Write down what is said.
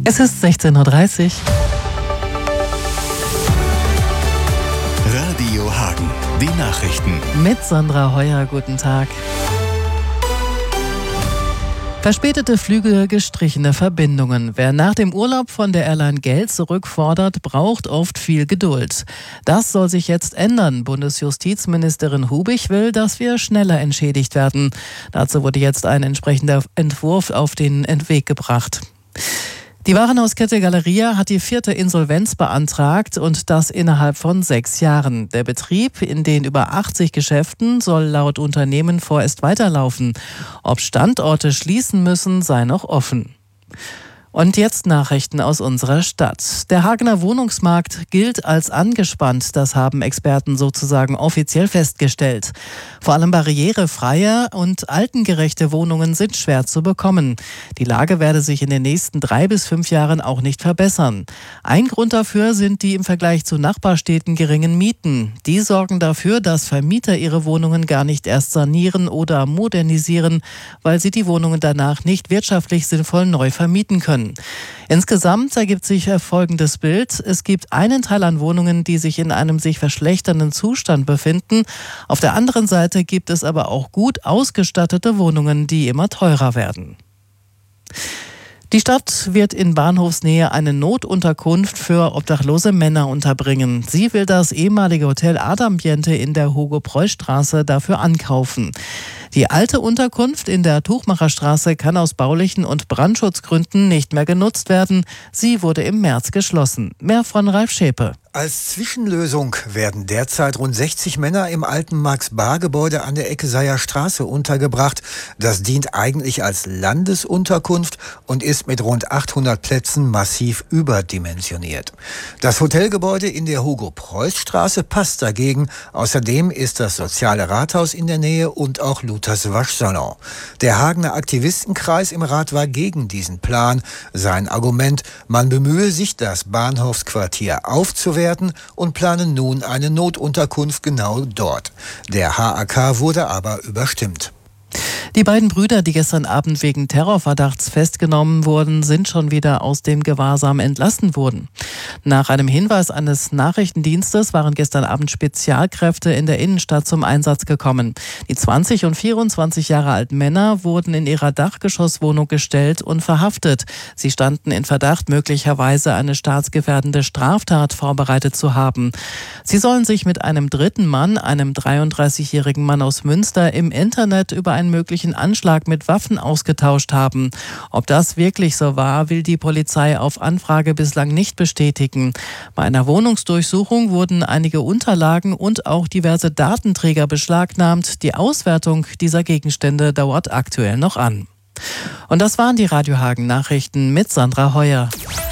Es ist 16:30 Uhr. Radio Hagen, die Nachrichten. Mit Sandra Heuer, guten Tag. Verspätete Flüge, gestrichene Verbindungen. Wer nach dem Urlaub von der Airline Geld zurückfordert, braucht oft viel Geduld. Das soll sich jetzt ändern. Bundesjustizministerin Hubich will, dass wir schneller entschädigt werden. Dazu wurde jetzt ein entsprechender Entwurf auf den Weg gebracht. Die Warenhauskette Galeria hat die 4. Insolvenz beantragt und das innerhalb von 6 Jahren. Der Betrieb in den über 80 Geschäften soll laut Unternehmen vorerst weiterlaufen. Ob Standorte schließen müssen, sei noch offen. Und jetzt Nachrichten aus unserer Stadt. Der Hagener Wohnungsmarkt gilt als angespannt. Das haben Experten sozusagen offiziell festgestellt. Vor allem barrierefreie und altengerechte Wohnungen sind schwer zu bekommen. Die Lage werde sich in den nächsten 3 bis 5 Jahren auch nicht verbessern. Ein Grund dafür sind die im Vergleich zu Nachbarstädten geringen Mieten. Die sorgen dafür, dass Vermieter ihre Wohnungen gar nicht erst sanieren oder modernisieren, weil sie die Wohnungen danach nicht wirtschaftlich sinnvoll neu vermieten können. Insgesamt ergibt sich folgendes Bild. Es gibt einen Teil an Wohnungen, die sich in einem sich verschlechternden Zustand befinden. Auf der anderen Seite gibt es aber auch gut ausgestattete Wohnungen, die immer teurer werden. Die Stadt wird in Bahnhofsnähe eine Notunterkunft für obdachlose Männer unterbringen. Sie will das ehemalige Hotel Adambiente in der Hugo-Preuß-Straße dafür ankaufen. Die alte Unterkunft in der Tuchmacherstraße kann aus baulichen und Brandschutzgründen nicht mehr genutzt werden. Sie wurde im März geschlossen. Mehr von Ralf Schäpe. Als Zwischenlösung werden derzeit rund 60 Männer im alten Max-Bar-Gebäude an der Ecke Seyer Straße untergebracht. Das dient eigentlich als Landesunterkunft und ist mit rund 800 Plätzen massiv überdimensioniert. Das Hotelgebäude in der Hugo-Preuß-Straße passt dagegen. Außerdem ist das soziale Rathaus in der Nähe und auch Luthers Waschsalon. Der Hagener Aktivistenkreis im Rat war gegen diesen Plan. Sein Argument: Man bemühe sich, das Bahnhofsquartier aufzuwerten und planen nun eine Notunterkunft genau dort. Der HAK wurde aber überstimmt. Die beiden Brüder, die gestern Abend wegen Terrorverdachts festgenommen wurden, sind schon wieder aus dem Gewahrsam entlassen worden. Nach einem Hinweis eines Nachrichtendienstes waren gestern Abend Spezialkräfte in der Innenstadt zum Einsatz gekommen. Die 20 und 24 Jahre alten Männer wurden in ihrer Dachgeschosswohnung gestellt und verhaftet. Sie standen in Verdacht, möglicherweise eine staatsgefährdende Straftat vorbereitet zu haben. Sie sollen sich mit einem dritten Mann, einem 33-jährigen Mann aus Münster, im Internet über einen möglichen Anschlag mit Waffen ausgetauscht haben. Ob das wirklich so war, will die Polizei auf Anfrage bislang nicht bestätigen. Bei einer Wohnungsdurchsuchung wurden einige Unterlagen und auch diverse Datenträger beschlagnahmt. Die Auswertung dieser Gegenstände dauert aktuell noch an. Und das waren die Radio Hagen Nachrichten mit Sandra Heuer.